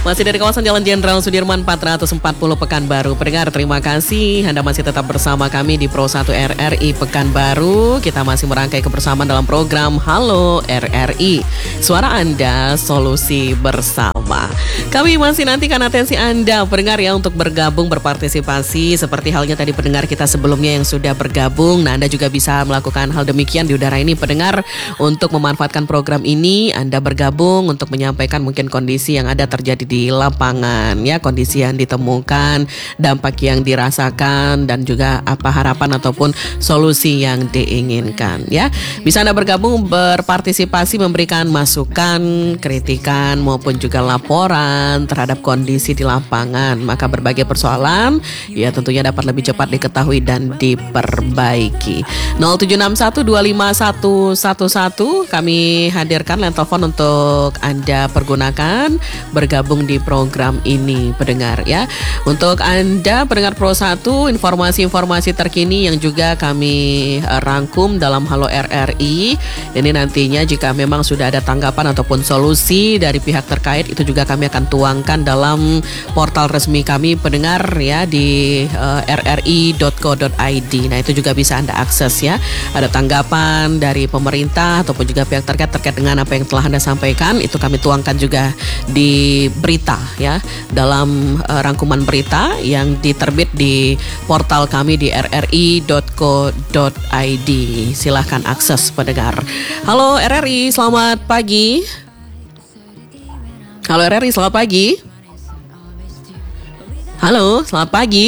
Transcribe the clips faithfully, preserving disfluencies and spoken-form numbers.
Masih dari kawasan Jalan Jenderal Sudirman empat ratus empat puluh Pekanbaru. Pendengar, terima kasih Anda masih tetap bersama kami di Pro satu R R I Pekanbaru. Kita masih merangkai kebersamaan dalam program Halo R R I. Suara Anda, solusi bersama. Kami masih nantikan atensi Anda, pendengar ya, untuk bergabung berpartisipasi seperti halnya tadi pendengar kita sebelumnya yang sudah bergabung. Nah, Anda juga bisa melakukan hal demikian di udara ini, pendengar, untuk memanfaatkan program ini. Anda bergabung untuk menyampaikan mungkin kondisi yang ada terjadi di lapangan ya, kondisi yang ditemukan, dampak yang dirasakan, dan juga apa harapan ataupun solusi yang diinginkan ya. Bisa Anda bergabung berpartisipasi, memberikan masukan, kritikan maupun juga laporan terhadap kondisi di lapangan. Maka berbagai persoalan ya tentunya dapat lebih cepat diketahui dan diperbaiki. nol tujuh enam satu dua lima satu satu satu kami hadirkan line telepon untuk Anda pergunakan bergabung di program ini, pendengar ya. Untuk Anda pendengar Pro satu, informasi-informasi terkini yang juga kami rangkum dalam Halo R R I. Ini nantinya jika memang sudah ada tanggapan ataupun solusi dari pihak terkait, itu juga kami akan tuangkan dalam portal resmi kami, pendengar ya, di uh, r r i dot co dot i d. Nah, itu juga bisa Anda akses ya. Ada tanggapan dari pemerintah ataupun juga pihak terkait terkait dengan apa yang telah Anda sampaikan, itu kami tuangkan juga di berita ya, dalam uh, rangkuman berita yang diterbit di portal kami di r r i dot co dot i d. Silahkan akses, pendengar. Halo R R I, selamat pagi. Halo R R I, selamat pagi. Halo, selamat pagi.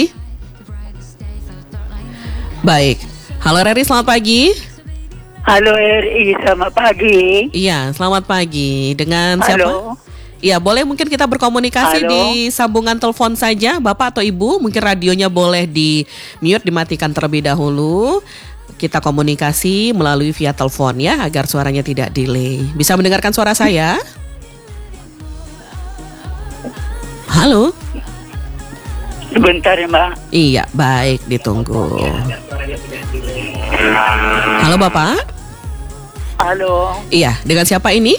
Baik. Halo R R I, selamat pagi. Halo R R I, selamat pagi. Iya, selamat pagi. Dengan Halo. siapa? Iya, boleh mungkin kita berkomunikasi Halo. di sambungan telepon saja, Bapak atau Ibu. Mungkin radionya boleh di mute, dimatikan terlebih dahulu. Kita komunikasi melalui via telepon ya, agar suaranya tidak delay. Bisa mendengarkan suara saya? Halo? Sebentar ya, Mbak. Iya, baik, ditunggu. Halo Bapak? Halo. Iya, dengan siapa ini?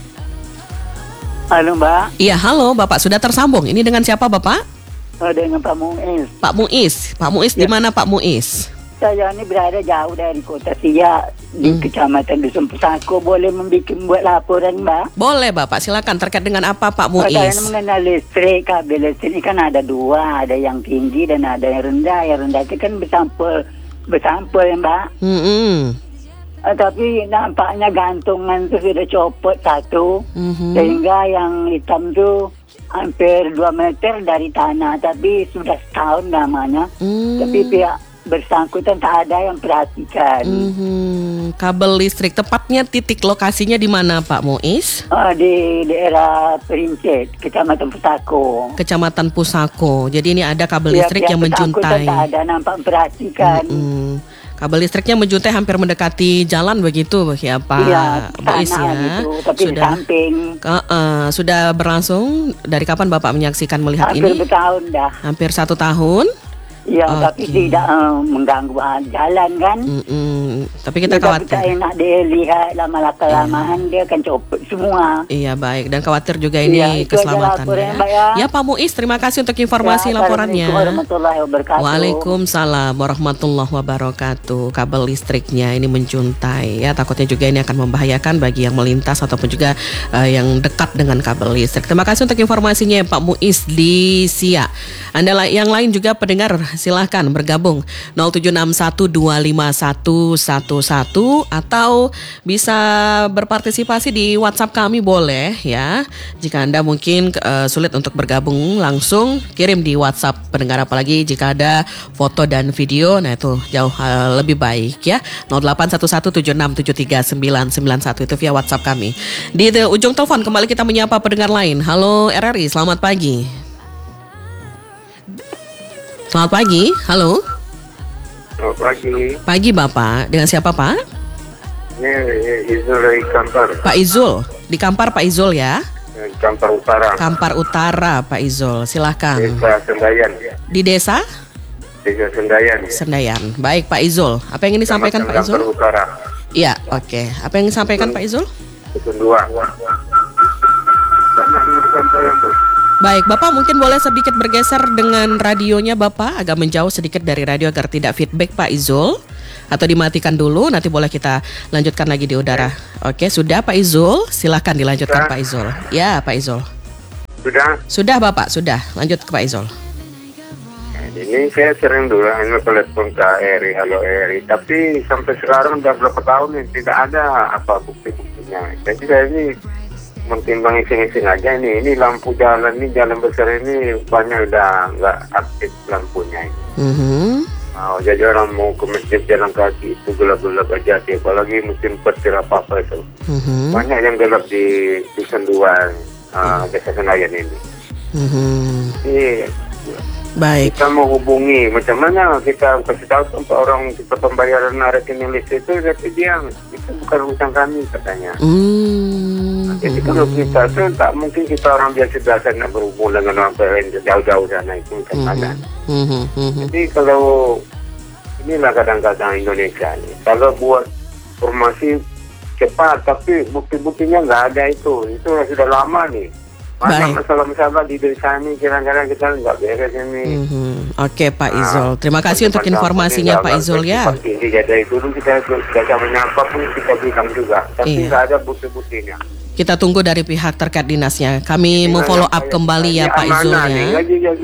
Halo, Mbak. Iya, halo Bapak, sudah tersambung. Ini dengan siapa Bapak? Oh, dengan Pak Muiz. Pak Muiz. Pak Muiz Ya. di mana Pak Muiz? Saya ini berada jauh dari kota Siak di Hmm. Kecamatan Dusun Pusako. Boleh membuat buat laporan, Mbak? Boleh Bapak, silakan. Terkait dengan apa Pak Saya Muiz? mengenal listrik, kabel listrik ini kan ada dua, ada yang tinggi dan ada yang rendah. Yang rendah itu kan bersampul, bersampul ya, Mbak. Hmm. Eh, tapi nampaknya gantungan itu sudah copot satu, Mhm. sehingga yang hitam itu hampir dua meter dari tanah, tapi sudah setahun namanya. Hmm. Tapi pihak bersangkutan tak ada yang perhatikan. Mhm. Kabel listrik, tepatnya titik lokasinya di mana Pak Muiz? Eh, di daerah Perincet, Kecamatan Pusako. Kecamatan Pusako. Jadi ini ada kabel Pihak- listrik pihak yang bersangkutan menjuntai. tak ada nampak perhatikan. Mm-mm. Kabel listriknya menjuntai hampir mendekati jalan begitu ya Pak Iya, Muiz tanah ya. gitu, tapi di Sudah samping. uh, uh, sudah berlangsung dari kapan Bapak menyaksikan melihat Hampir ini? bertahun dah. Hampir satu tahun. Ya, Oke. tapi tidak eh, mengganggu ah, jalan kan. Mm-mm. Tapi kita Ya, tapi tak khawatir. enak dia lihat lama-lama-kelamaan dia akan copot semua. Iya baik, dan khawatir juga ini Iya, itu aja keselamatannya. laporannya, Mbak, ya. Ya Pak Muiz, terima kasih untuk informasi Ya, laporannya. Assalamualaikum warahmatullahi wabarakatuh. Waalaikumsalam warahmatullahi wabarakatuh. Kabel listriknya ini menjuntai ya, takutnya juga ini akan membahayakan bagi yang melintas ataupun juga eh, yang dekat dengan kabel listrik. Terima kasih untuk informasinya Pak Muiz di Siak. Anda la- yang lain juga pendengar, silahkan bergabung nol tujuh enam satu dua lima satu satu satu atau bisa berpartisipasi di WhatsApp kami, boleh ya. Jika Anda mungkin uh, sulit untuk bergabung langsung, kirim di WhatsApp pendengar, apalagi jika ada foto dan video, nah itu jauh uh, lebih baik ya. nol delapan satu satu tujuh enam tujuh tiga sembilan sembilan satu itu via WhatsApp kami. Di the ujung telepon kembali kita menyapa pendengar lain. Halo R R I, selamat pagi. Selamat pagi, halo. Selamat pagi. Pagi Bapak, dengan siapa Pak? Ini Izul dari Kampar, Pak Izul, di Kampar Pak Izul ya. Kampar Utara, Kampar Utara Pak Izul, silahkan. Desa Sendayan. Di desa Desa Sendayan. Sendayan. Baik Pak Izul, apa yang ingin disampaikan Pak Kampar Izul? Utara. Iya, oke. Apa yang ingin disampaikan Pak Izul? Kedua. Baik, Bapak mungkin boleh sedikit bergeser dengan radionya Bapak, agak menjauh sedikit dari radio agar tidak feedback Pak Izul. Atau dimatikan dulu, nanti boleh kita lanjutkan lagi di udara. Oke, sudah Pak Izul, silakan dilanjutkan Sudah. Pak Izul. Ya Pak Izul. Sudah. Sudah Bapak, sudah. Lanjut ke Pak Izul. Ini saya sering dulu hanya telepon ke R I, halo R I, tapi sampai sekarang udah berapa tahun ini tidak ada apa bukti-buktinya. Jadi saya ini mentimbang iseng-iseng aja ini, ini lampu jalan ini jalan besar ini banyak udah nggak aktif lampunya ini. Mm-hmm. Oh, jadi orang mau ke masjid jalan kaki itu gelap-gelap aja sih, apalagi musim petir apa apa itu. Mm-hmm. Banyak yang gelap di dusun dua uh, desa Senayan ini. Mm-hmm. Iya. Baik. Kita mau hubungi, macam mana kita kasih tahu sampai orang kita pembayaran rekening listrik itu, tapi dia itu bukan urusan kami katanya. Mm-hmm. Jadi kalau kita itu tak mungkin kita orang biasa-biasa nak berhubung dengan orang lain jauh-jauh sana itu macam mana. Mm-hmm. Mm-hmm. Jadi kalau inilah kadang-kadang Indonesia ini, kalau buat formasi cepat tapi bukti-buktinya nggak ada itu, itu sudah lama nih. Banyak masalah-masalah di desa ini, kira-kira kita nggak beres ini. Mm-hmm. Oke Pak Nah, Izul, terima kasih untuk informasinya Pak Izul ya. Ini jadi dulu kita sudah menyapa pun kita bilang juga, tapi Iya. nggak ada bukti-buktinya. Kita tunggu dari pihak terkait dinasnya. Kami mau follow up kembali ya Pak Izul ya.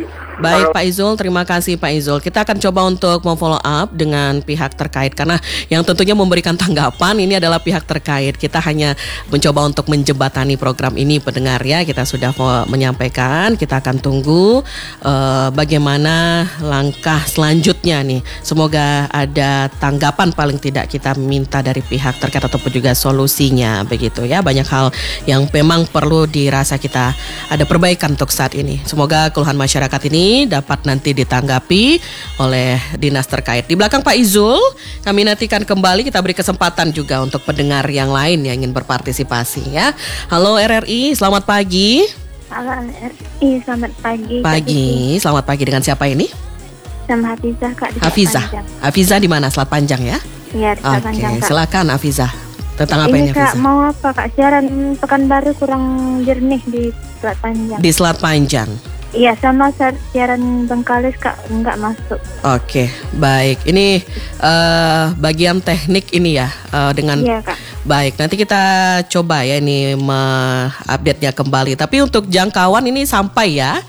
Baik Pak Izul, terima kasih Pak Izul. Kita akan coba untuk memfollow up dengan pihak terkait karena yang tentunya memberikan tanggapan ini adalah pihak terkait. Kita hanya mencoba untuk menjembatani program ini pendengar ya. Kita sudah menyampaikan, kita akan tunggu uh, bagaimana langkah selanjutnya nih. Semoga ada tanggapan paling tidak kita minta dari pihak terkait ataupun juga solusinya begitu ya. Banyak hal yang memang perlu dirasa kita ada perbaikan untuk saat ini. Semoga keluhan masyarakat ini dapat nanti ditanggapi oleh dinas terkait. Di belakang Pak Izul, kami nantikan kembali, kita beri kesempatan juga untuk pendengar yang lain yang ingin berpartisipasi ya. Halo R R I, selamat pagi. Halo R R I, selamat pagi. Pagi, selamat pagi, dengan siapa ini? Sama Hafizah Kak. Di Hafizah. Panjang. Hafizah di mana? Selat Panjang ya? Iya, di Selat Oke, Panjang Kak. silakan Hafizah. Tentang apa ini ini Kak, Hafizah? mau apa Kak? Siaran Pekanbaru kurang jernih di Selat Panjang. Di Selat Panjang. Iya, sama siaran Bengkalis Kak enggak masuk. Oke, baik. Ini uh, bagian teknik ini ya uh, dengan Iya Kak. baik. Nanti kita coba ya ini update-nya kembali. Tapi untuk jangkauan ini sampai ya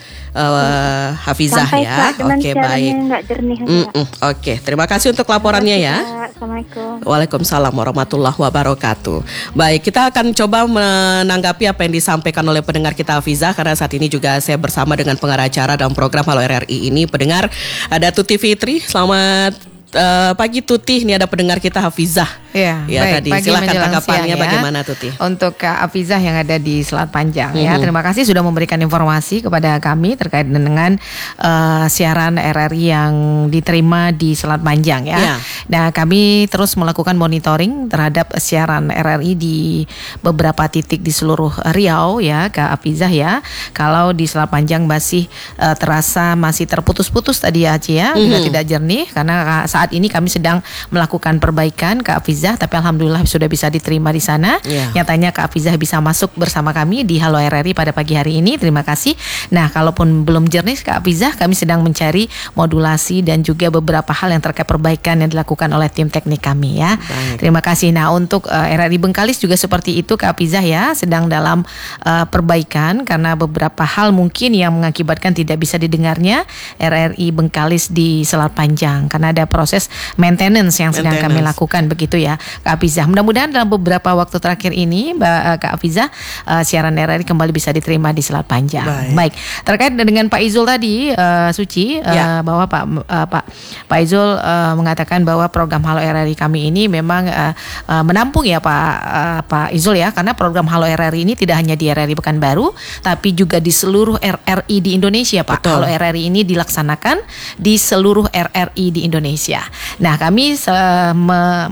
uh, Hafizah Sampai, ya. Kak, cuman Oke, siarannya baik. enggak jernih aja. Mm-mm, Oke, terima kasih untuk laporannya ya. Kak. Assalamualaikum. Waalaikumsalam warahmatullahi wabarakatuh. Baik, kita akan coba menanggapi apa yang disampaikan oleh pendengar kita Hafizah, karena saat ini juga saya bersama dengan pengarah acara dalam program Halo R R I ini. Pendengar, ada Tuti Fitri. Selamat uh, pagi Tuti. Ini ada pendengar kita Hafizah. Ya, ya baik, tadi pagi silakan menjelang tanggapannya siang ya. bagaimana Tuti? Untuk Kak Hafizah yang ada di Selat Panjang Mm-hmm. ya, terima kasih sudah memberikan informasi kepada kami terkait dengan uh, siaran R R I yang diterima di Selat Panjang ya. Ya. Nah, kami terus melakukan monitoring terhadap siaran R R I di beberapa titik di seluruh Riau ya, Kak Hafizah ya. Kalau di Selat Panjang masih uh, terasa masih terputus-putus tadi ya Ci ya, Mm-hmm. tidak jernih karena saat ini kami sedang melakukan perbaikan Kak Hafizah. Tapi alhamdulillah sudah bisa diterima di sana. Yeah. Nyatanya Kak Hafizah bisa masuk bersama kami di Halo R R I pada pagi hari ini. Terima kasih. Nah, kalaupun belum jernih Kak Hafizah, kami sedang mencari modulasi dan juga beberapa hal yang terkait perbaikan yang dilakukan oleh tim teknik kami ya. Baik. Terima kasih. Nah, untuk uh, R R I Bengkalis juga seperti itu Kak Hafizah ya, sedang dalam uh, perbaikan karena beberapa hal mungkin yang mengakibatkan tidak bisa didengarnya R R I Bengkalis di Selat Panjang karena ada proses maintenance yang sedang kami Maintenance. lakukan begitu ya Kak Hafizah. Mudah-mudahan dalam beberapa waktu terakhir ini Mbak uh, Kak Hafizah uh, siaran R R I kembali bisa diterima di Selat Panjang. Baik. Baik. Terkait dengan Pak Izul tadi uh, Suci uh, Ya. bahwa Pak uh, Pak Pak Izul uh, mengatakan bahwa program Halo R R I kami ini memang uh, uh, menampung ya Pak uh, Pak Izul ya, karena program Halo R R I ini tidak hanya di R R I Pekanbaru tapi juga di seluruh R R I di Indonesia Pak. Betul. Halo R R I ini dilaksanakan di seluruh R R I di Indonesia. Nah, kami se- me- menerima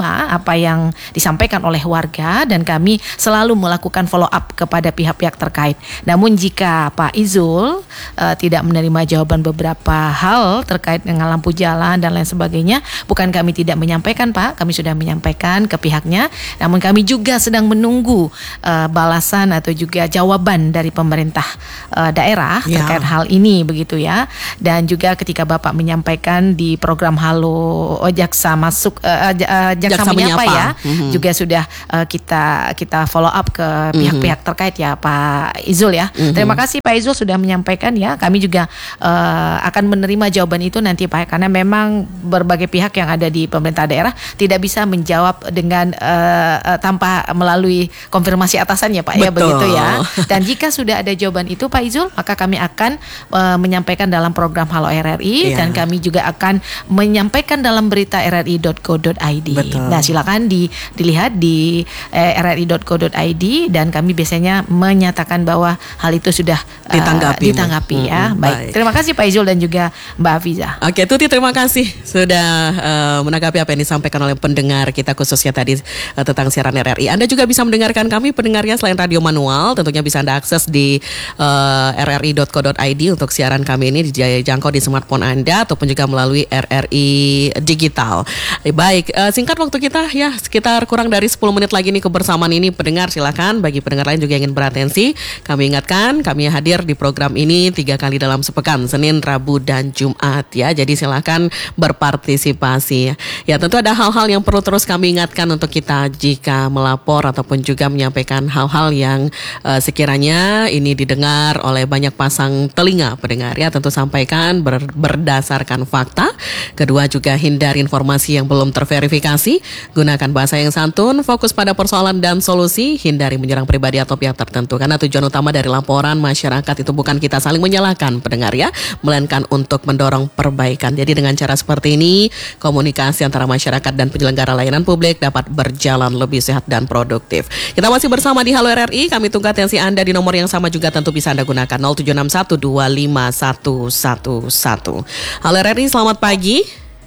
terima apa yang disampaikan oleh warga dan kami selalu melakukan follow up kepada pihak-pihak terkait. Namun jika Pak Izul uh, tidak menerima jawaban beberapa hal terkait dengan lampu jalan dan lain sebagainya, bukan kami tidak menyampaikan Pak, kami sudah menyampaikan ke pihaknya. Namun kami juga sedang menunggu uh, balasan atau juga jawaban dari pemerintah uh, daerah ya. terkait hal ini begitu ya. Dan juga ketika Bapak menyampaikan di program Halo Jaksa Masuk uh, uh, Jaksa, Jaksa Menyapa ya, mm-hmm. juga sudah uh, kita kita follow up ke pihak-pihak terkait ya Pak Izul ya. Mm-hmm. Terima kasih Pak Izul sudah menyampaikan ya. Kami juga uh, akan menerima jawaban itu nanti Pak, karena memang berbagai pihak yang ada di pemerintah daerah tidak bisa menjawab dengan uh, uh, tanpa melalui konfirmasi atasannya Pak. Betul. Ya begitu ya. Dan jika sudah ada jawaban itu Pak Izul, maka kami akan uh, menyampaikan dalam program Halo R R I, yeah. dan kami juga akan menyampaikan dalam berita r r i dot co dot i d. Betul. Nah silakan di, dilihat di eh, r r i dot co dot i d dan kami biasanya menyatakan bahwa hal itu sudah uh, ditanggapi, ditanggapi ya. Hmm, baik. baik. Terima kasih Pak Izul dan juga Mbak Hafiza. Oke Tuti, terima kasih sudah uh, menanggapi apa yang disampaikan oleh pendengar kita khususnya tadi uh, tentang siaran R R I. Anda juga bisa mendengarkan kami pendengarnya selain radio manual, tentunya bisa Anda akses di uh, r r i dot co dot i d untuk siaran kami ini dijangkau di smartphone Anda ataupun juga melalui R R I digital. Baik, uh, singkat waktu kita ya, sekitar kurang dari sepuluh menit lagi nih kebersamaan ini. Pendengar silakan, bagi pendengar lain juga ingin beratensi, kami ingatkan kami hadir di program ini tiga kali dalam sepekan, Senin, Rabu, dan Jumat ya. Jadi silakan berpartisipasi. Ya tentu ada hal-hal yang perlu terus kami ingatkan untuk kita jika melapor ataupun juga menyampaikan hal-hal yang uh, sekiranya ini didengar oleh banyak pasang telinga pendengar ya. Tentu sampaikan ber, berdasarkan fakta. Kedua juga hindari informasi yang belum terverifikasi. Gunakan bahasa yang santun, fokus pada persoalan dan solusi, hindari menyerang pribadi atau pihak tertentu. Karena tujuan utama dari laporan masyarakat itu bukan kita saling menyalahkan pendengar ya, melainkan untuk mendorong perbaikan. Jadi dengan cara seperti ini, komunikasi antara masyarakat dan penyelenggara layanan publik dapat berjalan lebih sehat dan produktif. Kita masih bersama di Halo R R I. Kami tunggu atensi Anda di nomor yang sama juga tentu bisa Anda gunakan nol tujuh enam satu dua lima satu satu satu. Halo R R I, selamat pagi.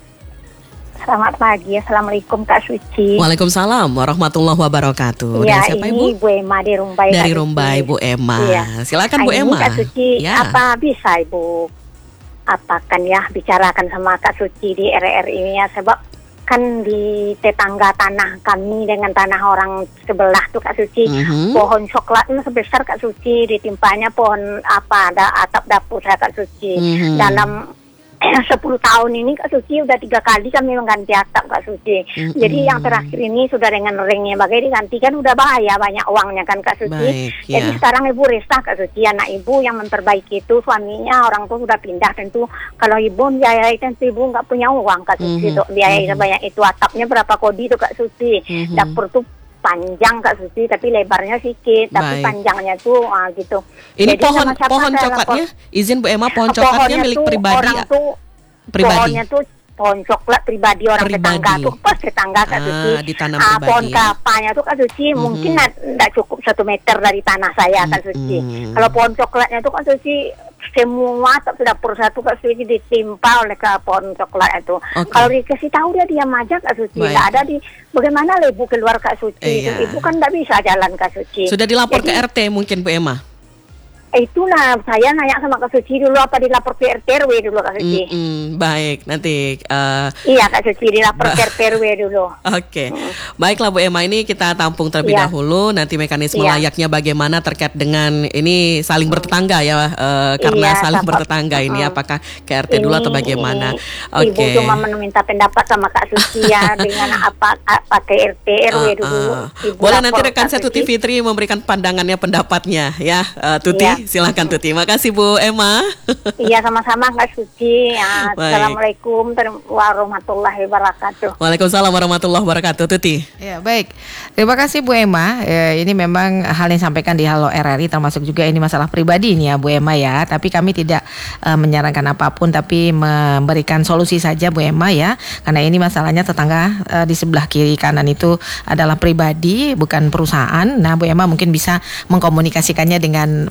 Selamat pagi, Assalamualaikum Kak Suci. Waalaikumsalam warahmatullahi wabarakatuh. Ya, siapa ini Ibu? Ibu Emma di Rumbai. Dari Rumbai, Ibu Emma. Ya. Silakan Bu ini Emma. Kak Suci, ya. apa bisa Ibu apakan ya bicarakan sama Kak Suci di R R I ini ya, sebab kan di tetangga tanah kami dengan tanah orang sebelah tuh Kak Suci, mm-hmm. pohon coklatnya sebesar Kak Suci, ditimpanya pohon apa ada atap dapur saya Kak Suci. Mm-hmm. Dalam sepuluh tahun ini Kak Suci udah tiga kali kami mengganti atap Kak Suci. Mm-hmm. Jadi yang terakhir ini sudah dengan ringnya bagai diganti kan udah bahaya, banyak uangnya kan Kak Suci. Baik, jadi ya. Sekarang Ibu resah Kak Suci, anak Ibu yang memperbaiki itu suaminya orang tuh sudah pindah, tentu kalau Ibu biayai tentu Ibu nggak punya uang Kak Suci, mm-hmm. tuh biayai mm-hmm. sebanyak itu. Atapnya berapa kodi tuh Kak Suci. Mm-hmm. Dapur tuh panjang Kak Suci, tapi lebarnya sedikit, tapi Baik. panjangnya tuh ah, gitu. Ini jadi pohon pohon coklatnya, izin Bu Emma, pohon coklatnya milik pribadi orang tuh, pribadi. Pohonnya tuh pohon coklat pribadi orang pribadi. tetangga tuh pas tetangga Kak Suci. Ah, ditanam ah, pribadi. Pohon kelapanya tuh Kak Suci mm-hmm. mungkin tidak cukup satu meter dari tanah saya Kak Suci. Mm-hmm. Kalau pohon coklatnya tuh Kak Suci semua tak sudah persatu Kak Suci ditimpa oleh ke pohon coklat itu. Okay. Kalau dikasih tahu dia diam aja Kak Suci. Tidak ada di bagaimana lah Ibu keluar Kak Suci. Eh, ya. Ibu kan tidak bisa jalan Kak Suci. Sudah dilapor Jadi, ke R T mungkin Bu Emma? Itulah saya nanya sama Kak Suci dulu, apa dilapor ke R T R W dulu Kak Suci. Mm-mm, baik, nanti uh, iya Kak Suci dilapor ke R T R W dulu. Oke, okay. mm. Baiklah Bu Emma, ini kita tampung terlebih yeah. dahulu. Nanti mekanisme yeah. layaknya bagaimana terkait dengan ini saling bertetangga ya, uh, karena yeah, saling tampak. bertetangga ini uh, apakah ke R T ini, dulu atau bagaimana? Oke. Okay. Ibu cuma meminta pendapat sama Kak Suci ya dengan apa pakai R T R W uh, dulu. Uh. Boleh nanti rekan saya Tuti Fitri memberikan pandangannya, pendapatnya ya, uh, Tuti. Yeah. Silakan Tuti. Makasih Bu Emma. Iya sama-sama Kak Suci. Ya, Assalamualaikum warahmatullahi wabarakatuh. Waalaikumsalam warahmatullahi wabarakatuh. Tuti. Ya baik. Terima kasih Bu Emma. E, ini memang hal yang disampaikan di Halo R R I, termasuk juga ini masalah pribadi ini ya Bu Emma ya. Tapi kami tidak e, menyarankan apapun, tapi memberikan solusi saja Bu Emma ya. Karena ini masalahnya tetangga e, di sebelah kiri kanan itu adalah pribadi bukan perusahaan. Nah Bu Emma mungkin bisa mengkomunikasikannya dengan pemilik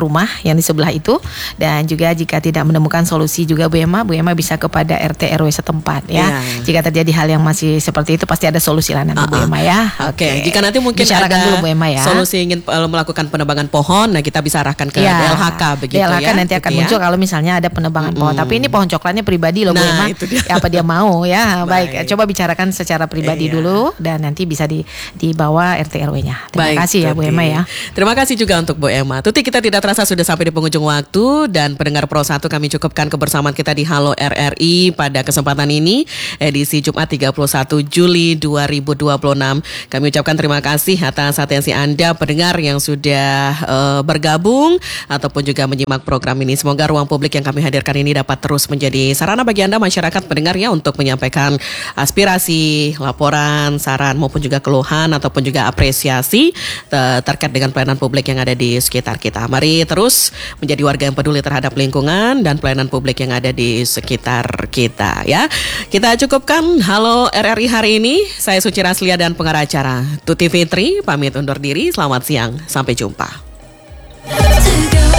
rumah yang di sebelah itu. Dan juga jika tidak menemukan solusi juga Bu Emma, Bu Emma bisa kepada R T R W setempat ya. Yeah. Jika terjadi hal yang masih seperti itu pasti ada solusi lah nanti uh-uh. Bu Emma ya. Oke, okay. okay. Jika nanti mungkin bicarakan ada dulu Bu Emma ya. Solusi ingin uh, melakukan penebangan pohon, nah kita bisa arahkan ke yeah. D L H K begitu ya. D L H K nanti akan gitu muncul ya. Kalau misalnya ada penebangan mm-hmm. pohon. Tapi ini pohon coklatnya pribadi loh nah, Bu Emma. Itu dia. Ya, apa dia mau ya. Baik. Baik, coba bicarakan secara pribadi iya. dulu dan nanti bisa di dibawa R T R W-nya. Terima Baik, kasih ya Tuti. Bu Emma ya. Terima kasih juga untuk Bu Emma. Tuti, kita tidak terasa sudah sampai di penghujung waktu dan pendengar Pro satu kami cukupkan kebersamaan kita di Halo R R I pada kesempatan ini edisi Jumat tiga puluh satu Juli dua ribu dua puluh enam. Kami ucapkan terima kasih atas atensi Anda pendengar yang sudah uh, bergabung ataupun juga menyimak program ini. Semoga ruang publik yang kami hadirkan ini dapat terus menjadi sarana bagi Anda masyarakat pendengar ya untuk menyampaikan aspirasi, laporan, saran maupun juga keluhan ataupun juga apresiasi ter- terkait dengan pelayanan publik yang ada di sekitar kita. Mari terus menjadi warga yang peduli terhadap lingkungan dan pelayanan publik yang ada di sekitar kita ya. Kita cukupkan Halo R R I hari ini. Saya Suci Raslia dan pengarah acara Tuti Fitri pamit undur diri. Selamat siang, sampai jumpa.